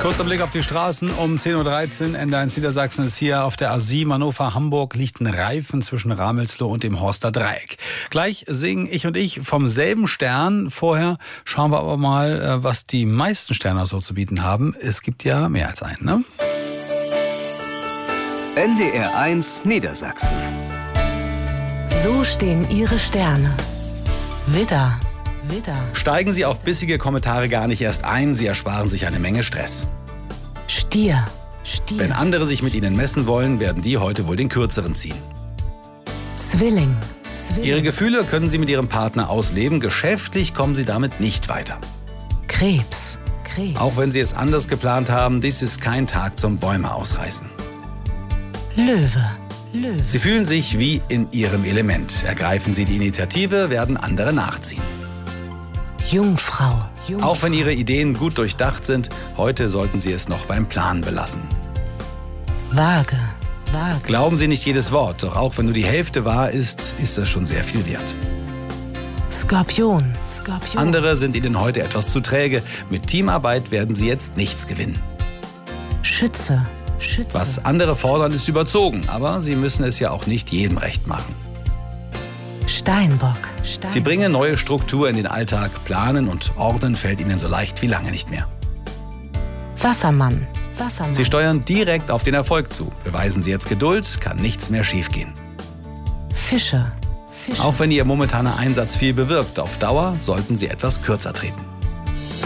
Kurzer Blick auf die Straßen um 10.13 Uhr. N1 Niedersachsen ist hier auf der A7 Hannover-Hamburg. Liegt ein Reifen zwischen Ramelsloh und dem Horster Dreieck. Gleich singen ich und ich vom selben Stern. Vorher schauen wir aber mal, was die meisten Sterne so zu bieten haben. Es gibt ja mehr als einen, ne? NDR 1 Niedersachsen. So stehen Ihre Sterne. Widder. Steigen Sie auf bissige Kommentare gar nicht erst ein. Sie ersparen sich eine Menge Stress. Stier. Wenn andere sich mit Ihnen messen wollen, werden die heute wohl den kürzeren ziehen. Zwilling. Ihre Gefühle können Sie mit Ihrem Partner ausleben. Geschäftlich kommen Sie damit nicht weiter. Krebs. Auch wenn Sie es anders geplant haben, dies ist kein Tag zum Bäume ausreißen. Löwe. Sie fühlen sich wie in Ihrem Element. Ergreifen Sie die Initiative, werden andere nachziehen. Jungfrau. Auch wenn Ihre Ideen gut durchdacht sind, heute sollten Sie es noch beim Plan belassen. Waage. Glauben Sie nicht jedes Wort, doch auch wenn nur die Hälfte wahr ist, ist das schon sehr viel wert. Skorpion. Andere sind Ihnen heute etwas zu träge. Mit Teamarbeit werden Sie jetzt nichts gewinnen. Schütze. Was andere fordern, ist überzogen, aber Sie müssen es ja auch nicht jedem recht machen. Steinbock. Sie bringen neue Struktur in den Alltag. Planen und ordnen fällt Ihnen so leicht wie lange nicht mehr. Wassermann. Sie steuern direkt auf den Erfolg zu. Beweisen Sie jetzt Geduld, kann nichts mehr schiefgehen. Fische. Auch wenn Ihr momentaner Einsatz viel bewirkt, auf Dauer sollten Sie etwas kürzer treten.